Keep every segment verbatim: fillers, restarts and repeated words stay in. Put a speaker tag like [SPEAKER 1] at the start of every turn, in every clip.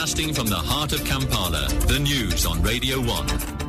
[SPEAKER 1] Broadcasting from the heart of Kampala, the news on Radio one.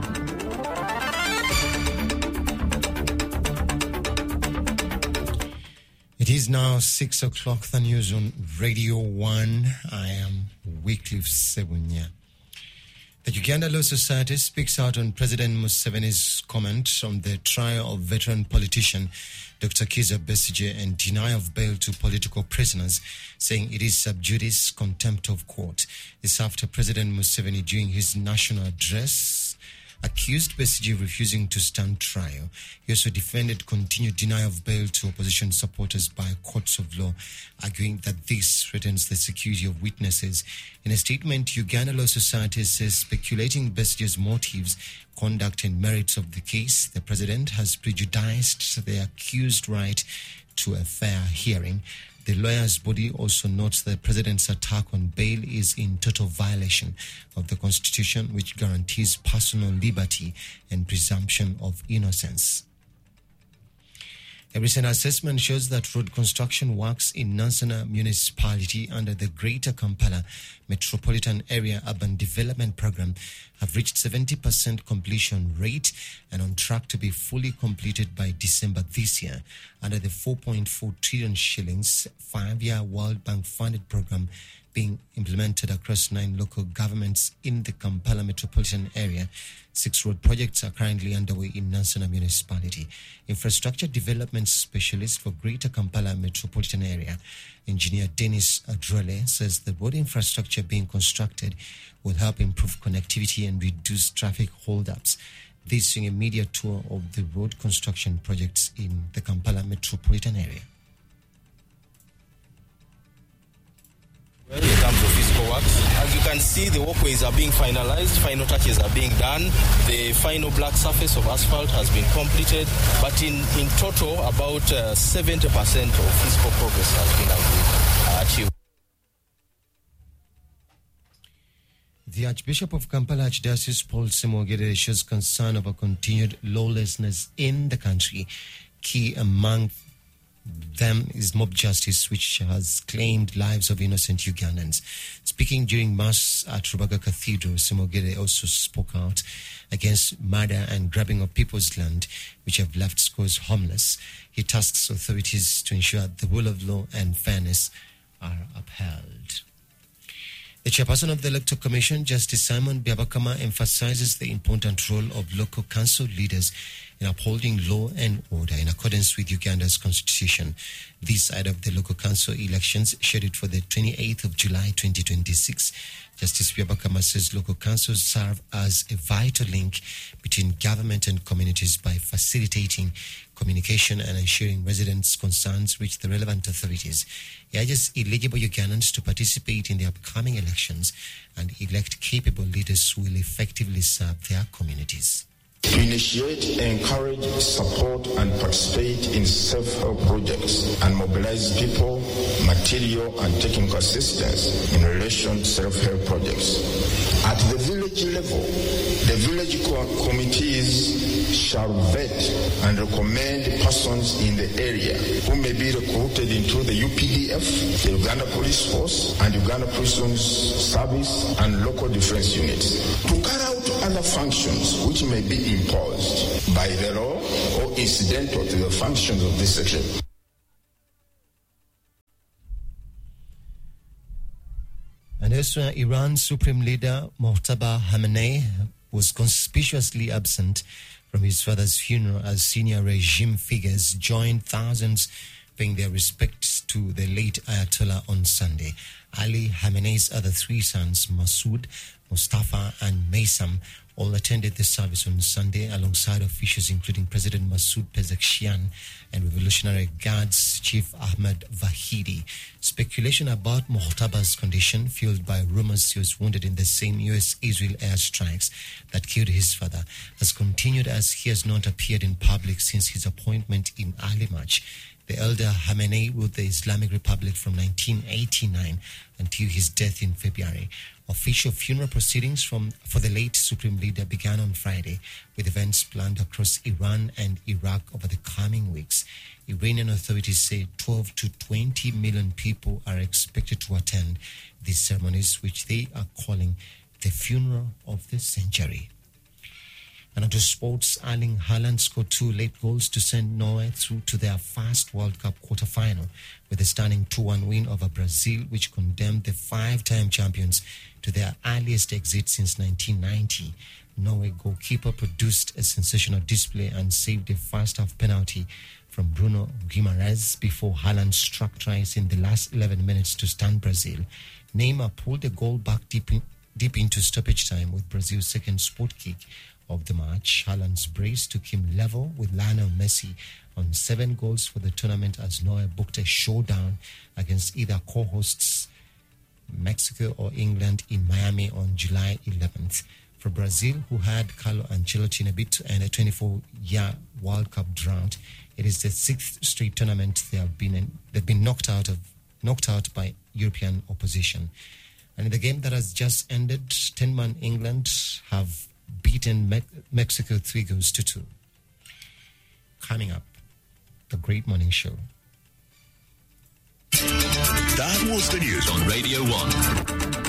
[SPEAKER 2] It is now six o'clock, the news on Radio one. I am Wycliffe Sebunya. The Uganda Law Society speaks out on President Museveni's comment on the trial of veteran politician Doctor Kizza Besigye and denial of bail to political prisoners, saying it is sub judice contempt of court. This after President Museveni, during his national address, accused Besigye refusing to stand trial. He also defended continued denial of bail to opposition supporters by courts of law, arguing that this threatens the security of witnesses. In a statement, Uganda Law Society says, speculating Besigye's motives, conduct and merits of the case, the president has prejudiced the accused right to a fair hearing. The lawyers' body also notes the president's attack on bail is in total violation of the Constitution, which guarantees personal liberty and presumption of innocence. A recent assessment shows that road construction works in Nansana municipality under the Greater Kampala Metropolitan Area Urban Development Program have reached seventy percent completion rate and on track to be fully completed by December this year under the four point four trillion shillings five-year World Bank funded program being implemented across nine local governments in the Kampala metropolitan area. Six road projects are currently underway in Nansana municipality. Infrastructure development specialist for Greater Kampala metropolitan area, engineer Dennis Adrele, says the road infrastructure being constructed will help improve connectivity and reduce traffic holdups. This during a media tour of the road construction projects in the Kampala metropolitan area.
[SPEAKER 3] Well, in terms of physical works, as you can see, the walkways are being finalized, final touches are being done, the final black surface of asphalt has been completed, but in, in total, about uh, seventy percent of physical progress has been achieved.
[SPEAKER 2] The Archbishop of Kampala Archdiocese Paul Semogere shows concern over continued lawlessness in the country. Key among them is mob justice, which has claimed lives of innocent Ugandans. Speaking during Mass at Rubaga Cathedral, Semogere also spoke out against murder and grabbing of people's land, which have left scores homeless. He tasks authorities to ensure the rule of law and fairness are upheld. The chairperson of the Electoral Commission, Justice Simon Byabakama, emphasizes the important role of local council leaders in upholding law and order in accordance with Uganda's constitution. This side of the local council elections scheduled for the twenty-eighth of July twenty twenty-six. Justice Byabakama says local councils serve as a vital link between government and communities by facilitating communication and ensuring residents' concerns reach the relevant authorities. He urges eligible Ugandans to participate in the upcoming elections and elect capable leaders who will effectively serve their communities.
[SPEAKER 4] To initiate, encourage, support and participate in self-help projects and mobilize people, material and technical assistance in relation to self-help projects. At the village level, the village co- committees shall vet and recommend persons in the area who may be recruited into the U P D F, the Uganda Police Force and Uganda Prisons Service and local defense units to carry out other functions which may be imposed by the law or incidental to the functions of this section.
[SPEAKER 2] And elsewhere, Iran's Supreme Leader Mojtaba Khamenei was conspicuously absent from his father's funeral as senior regime figures joined thousands paying their respects to the late Ayatollah on Sunday. Ali Khamenei's other three sons, Masoud, Mustafa and Maysam, all attended the service on Sunday alongside officials including President Masoud Pezeshkian and Revolutionary Guards Chief Ahmed Vahidi. Speculation about Mojtaba's condition, fueled by rumors he was wounded in the same U S-Israel airstrikes that killed his father, has continued as he has not appeared in public since his appointment in early March. the elder Khamenei ruled the Islamic Republic from nineteen eighty-nine until his death in February. Official funeral proceedings from for the late Supreme Leader began on Friday, with events planned across Iran and Iraq over the coming weeks. Iranian authorities say twelve to twenty million people are expected to attend these ceremonies, which they are calling the funeral of the century. And onto sports, Erling Haaland scored two late goals to send Norway through to their first World Cup quarter-final with a stunning two one win over Brazil, which condemned the five-time champions to their earliest exit since nineteen ninety. Norway goalkeeper produced a sensational display and saved a first-half penalty from Bruno Guimaraes before Haaland struck twice in the last eleven minutes to stun Brazil. Neymar pulled the goal back deep, in, deep into stoppage time with Brazil's second sport kick of the match. Haaland's brace took him level with Lionel Messi on seven goals for the tournament as Norway booked a showdown against either co-hosts Mexico or England in Miami on July eleventh. For Brazil, who had Carlo Ancelotti in a bid to end a twenty-four-year World Cup drought, it is the sixth straight tournament they have been in, they've been knocked out of knocked out by European opposition. And in the game that has just ended, ten-man England have beaten Me- Mexico three goals to two. Coming up, the Great Morning Show.
[SPEAKER 1] That was the news on Radio one.